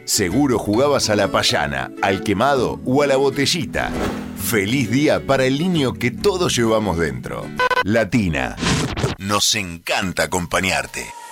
Seguro jugabas a la payana, al quemado o a la botellita. Feliz día para el niño que todos llevamos dentro. Latina. Nos encanta acompañarte.